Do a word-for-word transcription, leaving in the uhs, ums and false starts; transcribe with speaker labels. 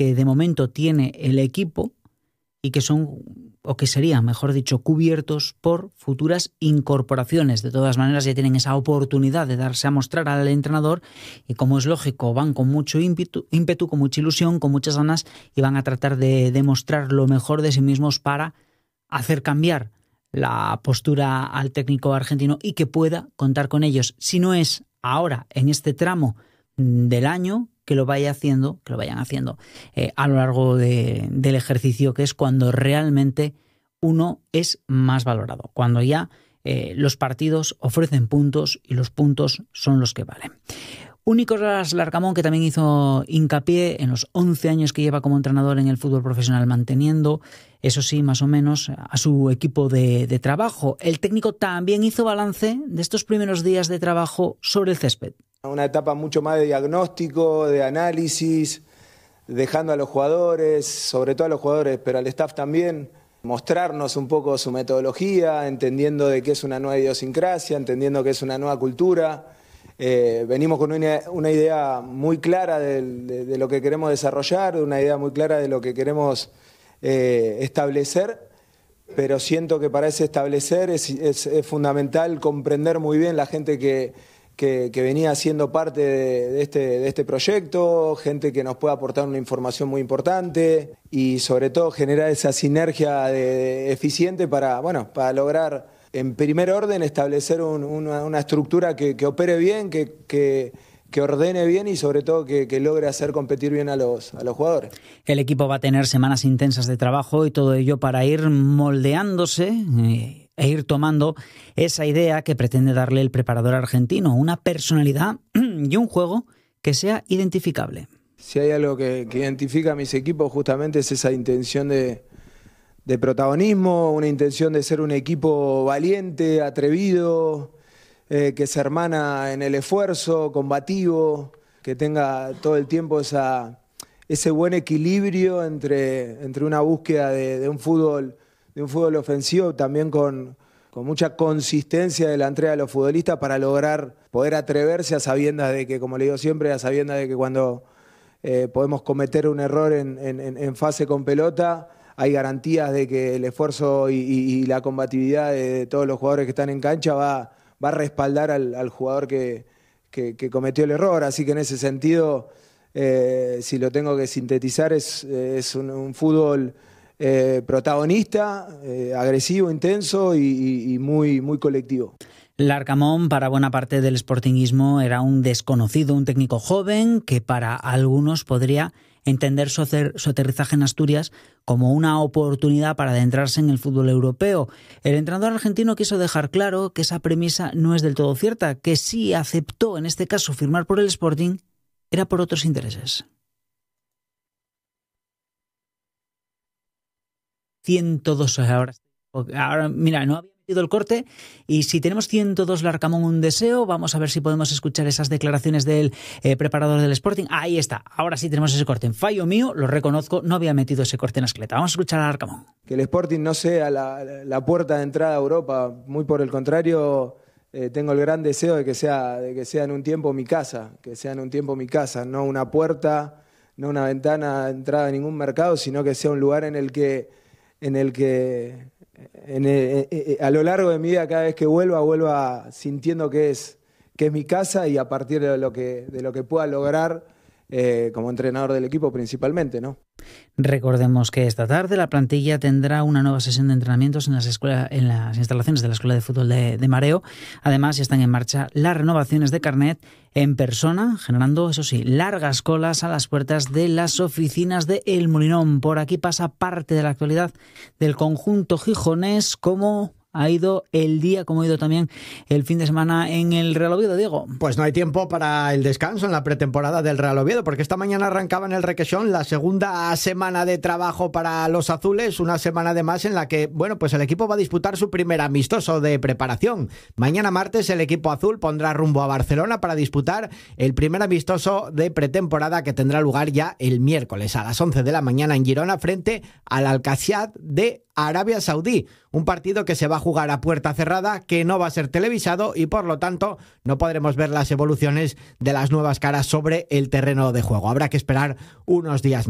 Speaker 1: que de momento tiene el equipo y que son, o que serían, mejor dicho, cubiertos por futuras incorporaciones. De todas maneras, ya tienen esa oportunidad de darse a mostrar al entrenador y, como es lógico, van con mucho ímpetu, ímpetu con mucha ilusión, con muchas ganas, y van a tratar de demostrar lo mejor de sí mismos para hacer cambiar la postura al técnico argentino y que pueda contar con ellos. Si no es ahora, en este tramo del año, que lo vaya haciendo, que lo vayan haciendo eh, a lo largo de, del ejercicio, que es cuando realmente uno es más valorado, cuando ya eh, los partidos ofrecen puntos y los puntos son los que valen. Un Nicolás Larcamón que también hizo hincapié en los once años que lleva como entrenador en el fútbol profesional, manteniendo, eso sí, más o menos, a su equipo de, de trabajo. El técnico también hizo balance de estos primeros días de trabajo sobre el césped.
Speaker 2: Una etapa mucho más de diagnóstico, de análisis, dejando a los jugadores, sobre todo a los jugadores, pero al staff también, mostrarnos un poco su metodología, entendiendo de qué es una nueva idiosincrasia, entendiendo que es una nueva cultura. Eh, venimos con una, una idea muy clara de, de, de lo que queremos desarrollar, una idea muy clara de lo que queremos eh, establecer, pero siento que para ese establecer es, es, es fundamental comprender muy bien la gente que, que, que venía siendo parte de, de, este, de este proyecto, gente que nos puede aportar una información muy importante y sobre todo generar esa sinergia de, de eficiente para, bueno, para lograr, en primer orden, establecer un, una, una estructura que, que opere bien, que, que, que ordene bien y sobre todo que, que logre hacer competir bien a los, a los jugadores.
Speaker 1: El equipo va a tener semanas intensas de trabajo y todo ello para ir moldeándose eh, e ir tomando esa idea que pretende darle el preparador argentino, una personalidad y un juego que sea identificable.
Speaker 2: Si hay algo que, que identifica a mis equipos justamente es esa intención de... de protagonismo, una intención de ser un equipo valiente, atrevido, eh, que se hermana en el esfuerzo, combativo, que tenga todo el tiempo esa, ese buen equilibrio entre, entre una búsqueda de, de, un fútbol, de un fútbol ofensivo, también con, con mucha consistencia de la entrega de los futbolistas para lograr poder atreverse a sabiendas de que, como le digo siempre, a sabiendas de que cuando eh, podemos cometer un error en, en, en fase con pelota, hay garantías de que el esfuerzo y, y, y la combatividad de, de todos los jugadores que están en cancha va, va a respaldar al, al jugador que, que, que cometió el error. Así que en ese sentido, eh, si lo tengo que sintetizar, es, es un, un fútbol eh, protagonista, eh, agresivo, intenso y, y, y muy, muy colectivo.
Speaker 1: Larcamón, para buena parte del sportinguismo, era un desconocido, un técnico joven que para algunos podría entender su, acer- su aterrizaje en Asturias como una oportunidad para adentrarse en el fútbol europeo. El entrenador argentino quiso dejar claro que esa premisa no es del todo cierta, que sí aceptó en este caso firmar por el Sporting era por otros intereses. ciento dos ahora. Ahora, mira, no había metido el corte y si tenemos ciento dos Larcamón un deseo, vamos a ver si podemos escuchar esas declaraciones del eh, preparador del Sporting. Ahí está, ahora sí tenemos ese corte. En fallo mío, lo reconozco, no había metido ese corte en la escleta. Vamos a escuchar a Larcamón.
Speaker 2: Que el Sporting no sea la, la puerta de entrada a Europa, muy por el contrario, eh, tengo el gran deseo de que sea, de que sea en un tiempo mi casa, que sea en un tiempo mi casa, no una puerta, no una ventana de entrada a ningún mercado, sino que sea un lugar en el que en el que en el, a lo largo de mi vida, cada vez que vuelva, vuelva sintiendo que es, que es mi casa y a partir de lo que, de lo que pueda lograr eh, como entrenador del equipo principalmente, ¿no?
Speaker 1: Recordemos que esta tarde la plantilla tendrá una nueva sesión de entrenamientos en las, escuela, en las instalaciones de la Escuela de Fútbol de, de Mareo. Además, ya están en marcha las renovaciones de carnet en persona, generando, eso sí, largas colas a las puertas de las oficinas de El Molinón. Por aquí pasa parte de la actualidad del conjunto gijonés, como ha ido el día, como ha ido también el fin de semana en el Real Oviedo, Diego.
Speaker 3: Pues no hay tiempo para el descanso en la pretemporada del Real Oviedo, porque esta mañana arrancaba en el Requesón la segunda semana de trabajo para los azules, una semana además en la que, bueno, pues el equipo va a disputar su primer amistoso de preparación. Mañana martes el equipo azul pondrá rumbo a Barcelona para disputar el primer amistoso de pretemporada que tendrá lugar ya el miércoles a las once de la mañana en Girona frente al Al-Qasiyat de Arabia Saudí, un partido que se va a jugar a puerta cerrada, que no va a ser televisado y por lo tanto no podremos ver las evoluciones de las nuevas caras sobre el terreno de juego. Habrá que esperar unos días más.